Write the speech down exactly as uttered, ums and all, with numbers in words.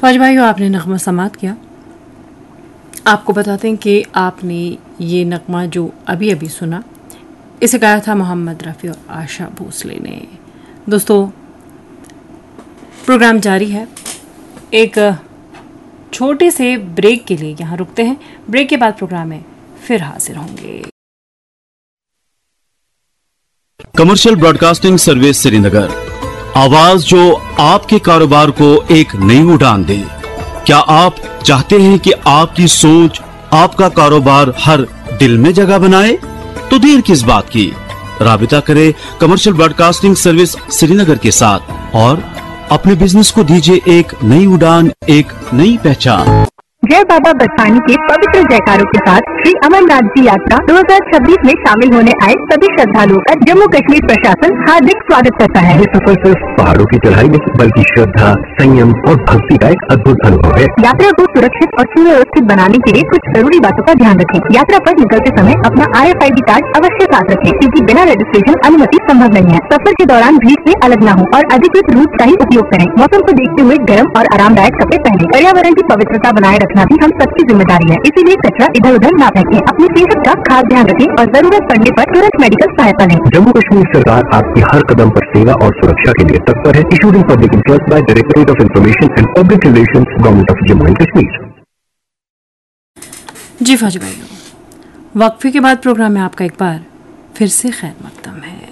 फौज भाइयों, आपने नगमा समात किया। आपको बताते हैं कि आपने ये नगमा जो अभी अभी सुना, इसे गाया था मोहम्मद रफ़ी और आशा भोसले ने। दोस्तों, प्रोग्राम जारी है। एक छोटे से ब्रेक के लिए यहाँ रुकते हैं। ब्रेक के बाद प्रोग्राम में फिर हाजिर होंगे। कमर्शियल ब्रॉडकास्टिंग सर्विस श्रीनगर, आवाज जो आपके कारोबार को एक नई उड़ान दे। क्या आप चाहते हैं कि आपकी सोच, आपका कारोबार हर दिल में जगह बनाए? तो देर किस बात की, राबिता करें कमर्शियल ब्रॉडकास्टिंग सर्विस श्रीनगर के साथ और अपने बिजनेस को दीजिए एक नई उड़ान, एक नई पहचान। जय बाबा बरसानी के पवित्र जयकारों के साथ श्री अमरनाथ जी यात्रा दो हज़ार छब्बीस में शामिल होने आए सभी श्रद्धालुओं का जम्मू कश्मीर प्रशासन हार्दिक स्वागत करता है। ये सफर सिर्फ पहाड़ों की चढ़ाई नहीं, बल्कि श्रद्धा, संयम और भक्ति का एक अद्भुत अनुभव है। यात्रा को सुरक्षित और सुव्यवस्थित बनाने के लिए कुछ जरूरी बातों का ध्यान रखें। यात्रा पर निकलते समय अपना I F I D card अवश्य साथ रखें, क्योंकि बिना रजिस्ट्रेशन अनुमति संभव नहीं है। सफर के दौरान भीड़ से अलग न हो और अधिकृत रूट का ही उपयोग करें। मौसम को देखते हुए गर्म और आरामदायक कपड़े पहने। पर्यावरण की पवित्रता बनाए रखना भी हम सबकी जिम्मेदारी है, इसीलिए कचरा इधर उधर ना फेंकें। अपनी सेहत का खास ध्यान रखें और जरूरत पड़ने पर तुरंत मेडिकल सहायता लें। जम्मू कश्मीर सरकार आपकी हर कदम पर सेवा और सुरक्षा के लिए तत्पर है। Issued in public interest by directorate of information and public relations, government of Jammu and Kashmir. जी फौजी भाइयों, वक्फे के बाद प्रोग्राम में आपका एक बार फिर से खैर मकदम है।